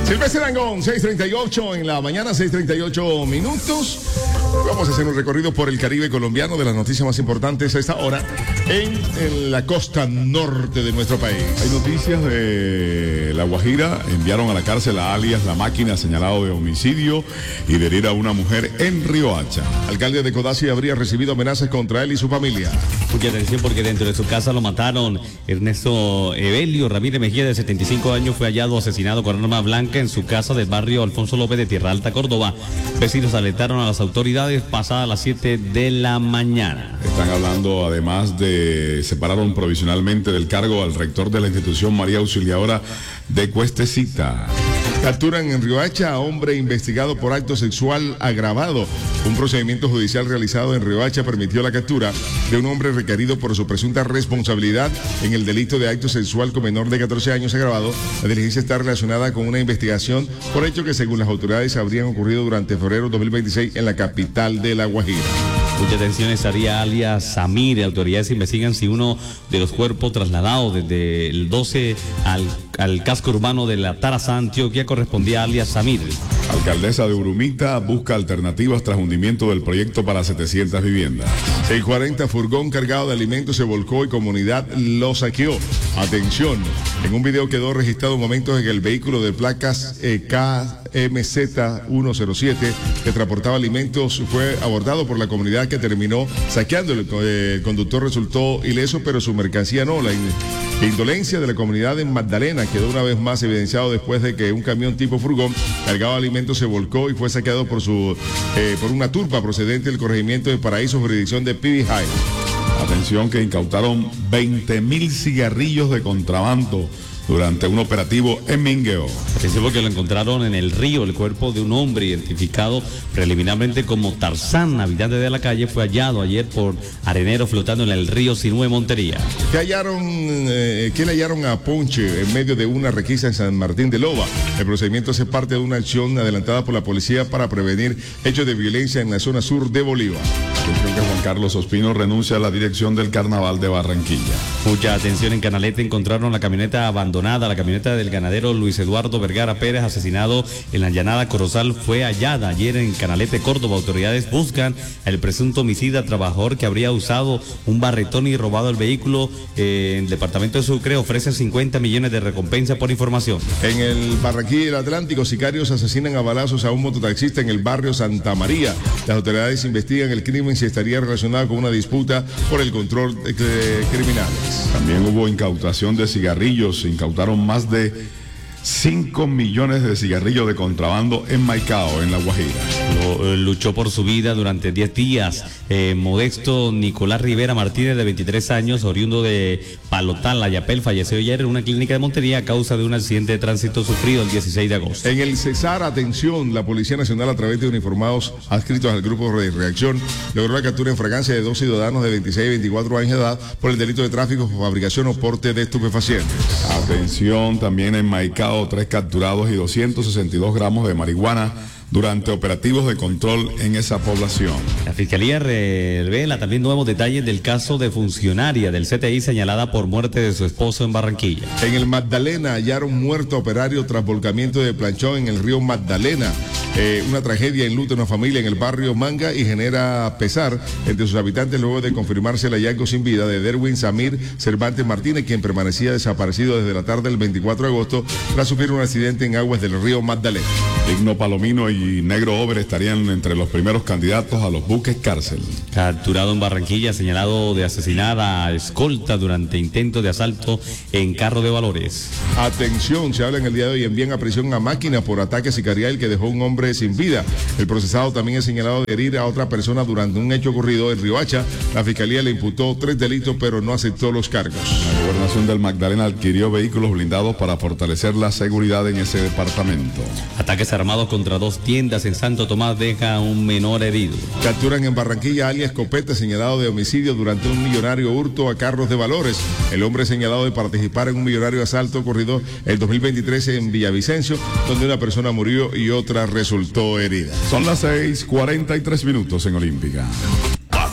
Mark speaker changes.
Speaker 1: Silvestre Dangond, 6:38 en la mañana, 6:38 minutos. Vamos a hacer un recorrido por el Caribe colombiano de las noticias más importantes a esta hora en la costa norte de nuestro país.
Speaker 2: Hay noticias de La Guajira. Enviaron a la cárcel a alias La Máquina, señalado de homicidio y de herir a una mujer en Riohacha.
Speaker 1: Alcalde de Codazzi habría recibido amenazas contra él y su familia.
Speaker 3: Mucha atención porque dentro de su casa lo mataron. Ernesto Evelio Ramírez Mejía, de 75 años, fue hallado asesinado con arma blanca en su casa del barrio Alfonso López de Tierra Alta, Córdoba. Vecinos alertaron a las autoridades pasadas las 7 de la mañana.
Speaker 2: Están hablando, además de separaron provisionalmente del cargo al rector de la institución María Auxiliadora de Cuestecita.
Speaker 1: Capturan en Riohacha a hombre investigado por acto sexual agravado. Un procedimiento judicial realizado en Riohacha permitió la captura de un hombre requerido por su presunta responsabilidad en el delito de acto sexual con menor de 14 años agravado. La diligencia está relacionada con una investigación por hechos que, según las autoridades, habrían ocurrido durante febrero 2026 en la capital de La Guajira.
Speaker 3: Mucha atención, estaría alias Samir. Autoridades investigan si uno de los cuerpos trasladados desde el 12 al casco urbano de la Taraza, Antioquia, correspondía a alias Samir.
Speaker 2: Alcaldesa de Urumita busca alternativas tras hundimiento del proyecto para 700 viviendas.
Speaker 1: 6:40, furgón cargado de alimentos se volcó y comunidad lo saqueó. Atención, en un video quedó registrado momentos en que el vehículo de placas KMZ-107 que transportaba alimentos fue abordado por la comunidad, que terminó saqueando. El conductor resultó ileso, pero su mercancía no. La indolencia de la comunidad en Magdalena quedó una vez más evidenciado después de que un camión tipo furgón cargado de alimentos se volcó y fue saqueado por una turba procedente del corregimiento de Paraíso, jurisdicción de Pibi High.
Speaker 2: Atención, que incautaron 20.000 cigarrillos de contrabando durante un operativo en Mingueo.
Speaker 3: Atención porque lo encontraron en el río. El cuerpo de un hombre identificado preliminarmente como Tarzán, habitante de la calle, fue hallado ayer por areneros flotando en el río Sinúe, Montería.
Speaker 1: ¿Qué le hallaron a Ponche en medio de una requisa en San Martín de Loba? El procedimiento hace parte de una acción adelantada por la policía para prevenir hechos de violencia en la zona sur de Bolívar.
Speaker 2: Atención que Juan Carlos Ospino renuncia a la dirección del Carnaval de Barranquilla.
Speaker 3: Mucha atención, en Canalete encontraron la camioneta abandonada. La camioneta del ganadero Luis Eduardo Vergara Pérez, asesinado en la llanada Corozal, fue hallada ayer en Canalete, Córdoba. Autoridades buscan al presunto homicida trabajador que habría usado un barretón y robado el vehículo en el departamento de Sucre. Ofrecen 50 millones de recompensa por información.
Speaker 1: En el Barranquilla y el Atlántico, sicarios asesinan a balazos a un mototaxista en el barrio Santa María. Las autoridades investigan el crimen, si estaría relacionado con una disputa por el control de criminales.
Speaker 2: También hubo incautación de cigarrillos. Se incautaron más de 5 millones de cigarrillos de contrabando en Maicao, en La Guajira.
Speaker 3: Luchó por su vida durante 10 días. Modesto Nicolás Rivera Martínez, de 23 años, oriundo de Palotán, Yapel, falleció ayer en una clínica de Montería a causa de un accidente de tránsito sufrido el 16 de agosto.
Speaker 1: En el Cesar, atención, la Policía Nacional, a través de uniformados adscritos al grupo de reacción, logró la captura en fragancia de 2 ciudadanos de 26 y 24 años de edad por el delito de tráfico, fabricación o porte de estupefacientes.
Speaker 2: Atención, también en Maicao, 3 capturados y 262 gramos de marihuana durante operativos de control en esa población.
Speaker 3: La Fiscalía revela también nuevos detalles del caso de funcionaria del CTI señalada por muerte de su esposo en Barranquilla.
Speaker 1: En el Magdalena hallaron muerto operario tras volcamiento de planchón en el río Magdalena. Una tragedia enluta a una familia en el barrio Manga y genera pesar entre sus habitantes luego de confirmarse el hallazgo sin vida de Derwin Samir Cervantes Martínez, quien permanecía desaparecido desde la tarde del 24 de agosto tras sufrir un accidente en aguas del río Magdalena.
Speaker 2: Digno Palomino y Negro Over estarían entre los primeros candidatos a los buques cárcel.
Speaker 3: Capturado en Barranquilla, señalado de asesinar a escolta durante intento de asalto en carro de valores.
Speaker 1: Atención, se habla en el día de hoy, envían a prisión a Máquina por ataque sicarial que dejó un hombre sin vida. El procesado también es señalado de herir a otra persona durante un hecho ocurrido en Riohacha. La Fiscalía le imputó 3 delitos, pero no aceptó los cargos.
Speaker 2: La Gobernación del Magdalena adquirió vehículos blindados para fortalecer la seguridad en ese departamento.
Speaker 3: Ataques armados contra 2 tiendas en Santo Tomás deja a un menor herido.
Speaker 1: Capturan en Barranquilla a alias Copete, señalado de homicidio durante un millonario hurto a carros de valores. El hombre señalado de participar en un millonario asalto ocurrido el 2023 en Villavicencio, donde una persona murió y otra resultó herida.
Speaker 2: Son las 6:43 en Olímpica.